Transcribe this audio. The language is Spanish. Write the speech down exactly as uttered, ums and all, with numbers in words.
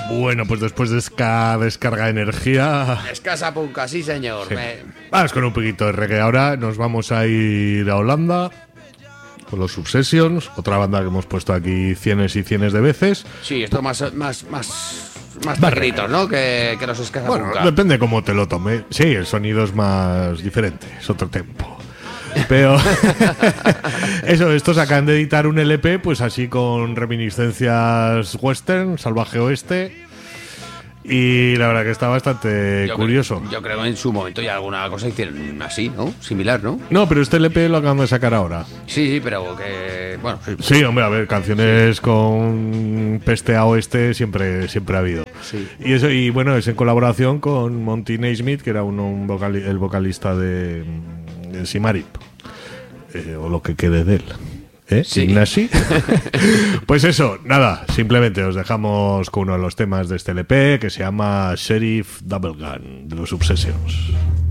Bueno, pues después de esta descarga de energía... Escasa punca, sí señor. Sí. Me... Vamos con un poquito de reggae. Ahora nos vamos a ir a Holanda con los Subsessions, otra banda que hemos puesto aquí cienes y cienes de veces. Sí, esto más más más más perritos, ¿no? Que, que los escasa Bueno, punca. depende cómo te lo tome. Sí, el sonido es más diferente, es otro tempo. Pero eso, estos acaban de editar un L P, pues así con reminiscencias western, salvaje oeste. Y la verdad que está bastante yo curioso. Creo, yo creo que en su momento ya alguna cosa hicieron así, ¿no? Similar, ¿no? No, pero este L P lo acaban de sacar ahora. Sí, sí, pero que... Bueno, sí. Sí, hombre, a ver, canciones sí. con peste a oeste siempre, siempre ha habido. Sí. Y eso, y bueno, es en colaboración con Monty Naismith, que era un, un vocal, el vocalista de, de Simarip. Eh, o lo que quede de él. ¿Eh? Sí. Ignasi. Pues eso, nada, simplemente os dejamos con uno de los temas de este L P que se llama Sheriff Double Gun de los Subsessions.